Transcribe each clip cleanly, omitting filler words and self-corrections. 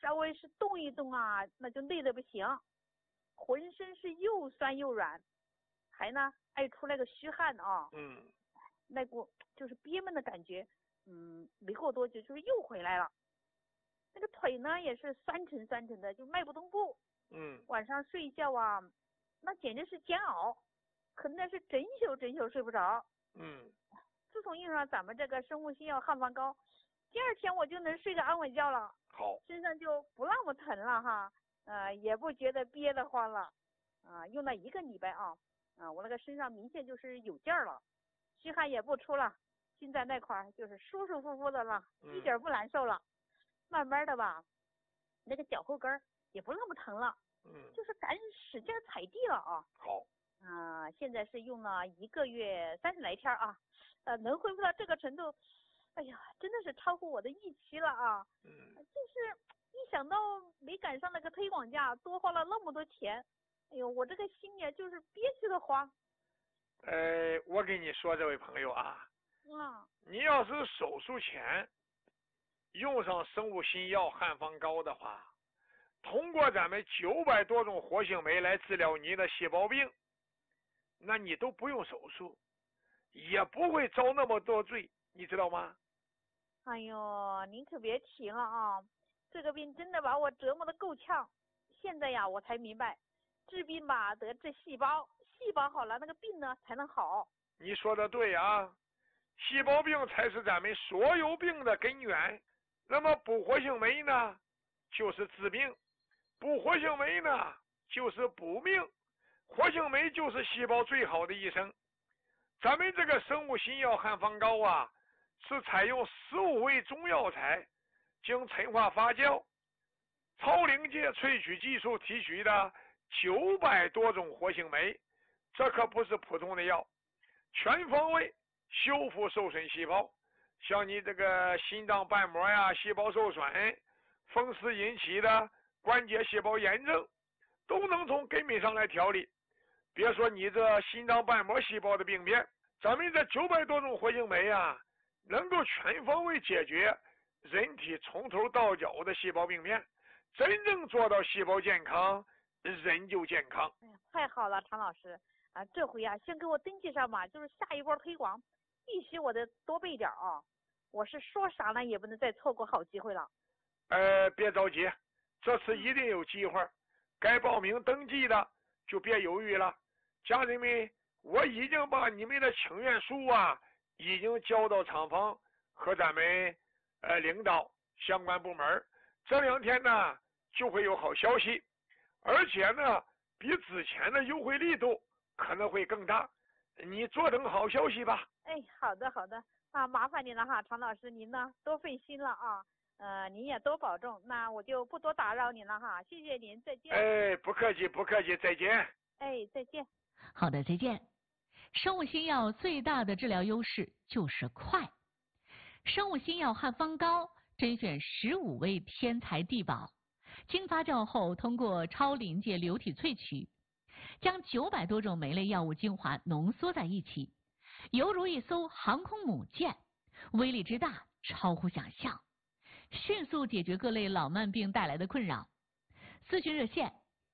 稍微是动一动啊，那就累得不行，浑身是又酸又软，还呢爱出来个虚汗啊。那股就是憋闷的感觉，没过多久就是又回来了。那个腿呢也是酸沉酸沉的，就迈不动步。晚上睡觉啊，那简直是煎熬，可能是整宿睡不着。自从用上咱们这个生物新药汉方膏，第二天我就能睡个安稳觉了。 好， 身上就不那么疼了哈，也不觉得憋得慌了。用了1个礼拜啊，我那个身上明显就是有劲儿了，虚汗也不出了，心在那块儿就是舒舒服服的了，一点不难受了。慢慢的吧，那个脚后跟也不那么疼了，就是敢使劲踩地了啊。 好， 现在是用了1个月30来天啊，能恢复到这个程度，哎呀，真的是超乎我的预期了啊。就是一想到没赶上那个推广价，多花了那么多钱，哎呦，我这个心里就是憋屈的慌。 我跟你说，这位朋友啊，你要是手术前用上生物新药汉方膏的话，通过咱们900多种活性酶来治疗你的细胞病，那你都不用手术，也不会遭那么多罪，你知道吗？ 哎呦，您可别提了啊，这个病真的把我折磨得够呛。现在呀，我才明白，治病吧得治细胞，细胞好了，那个病呢才能好。 你说的对啊，细胞病才是咱们所有病的根源。那么补活性酶呢，就是治病；补活性酶呢，就是补命。活性酶就是细胞最好的医生。咱们这个生物新药汉方膏啊，是采用15味中药材经陈化发酵、超临界萃取技术提取的900多种活性酶，这可不是普通的药，全方位修复受损细胞。像你这个心脏瓣膜呀，细胞受损、风湿引起的关节细胞炎症，都能从根本上来调理。别说你这心脏瓣膜细胞的病变，咱们这900多种活性酶啊，能够全方位解决人体从头到脚的细胞病变，真正做到细胞健康，人就健康。 哎呀，太好了，常老师啊，这回啊，先给我登记上吧，就是下一波推广，必须我得多备点啊。我是说啥呢，也不能再错过好机会了。 别着急，这次一定有机会。该报名登记的就别犹豫了。家人们，我已经把你们的请愿书啊，已经交到厂方和咱们领导相关部门。这2天呢，就会有好消息，而且呢，比之前的优惠力度可能会更大。你坐等好消息吧。 好的好的。麻烦您了哈，常老师，您呢多费心了啊，您也多保重，那我就不多打扰您了哈，谢谢您，再见。 不客气不客气，再见。 再见。 好的，再见。生物新药最大的治疗优势就是快。生物新药汉方膏甄选15味天材地宝，经发酵后通过超临界流体萃取，将900多种酶类药物精华浓缩在一起，犹如一艘航空母舰，威力之大超乎想象，迅速解决各类老慢病带来的困扰。咨询热线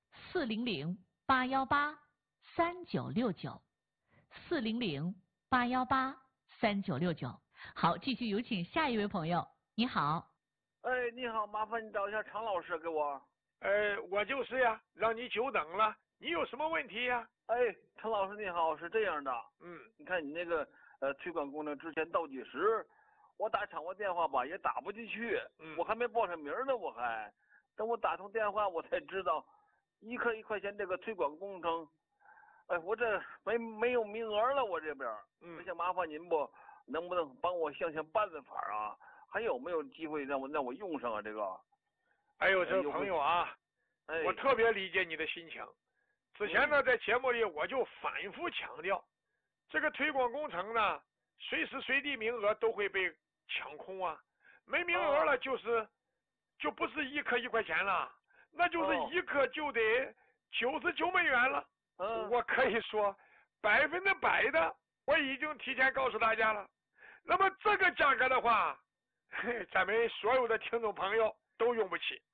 400-818-3969，400-818-3969。好，继续有请下一位朋友。你好。 你好，麻烦你找一下常老师给我。 我就是呀，让你久等了，你有什么问题呀？ 常老师你好，是这样的，你看你那个推广工程之前倒计时，我打厂务电话吧也打不进去，我还没报上名呢，等我打通电话我才知道，1克1块钱这个推广工程，我这没有名额了，我这边，我想麻烦您能不能帮我想想办法啊？还有没有机会让我用上啊？这个， 这个朋友啊，我特别理解你的心情。之前呢，在节目里我就反复强调，这个推广工程呢，随时随地名额都会被抢空啊，没名额了就不是1克1块钱了，那就是1克就得99美元了。我可以说100%的，我已经提前告诉大家了。那么这个价格的话，咱们所有的听众朋友都用不起。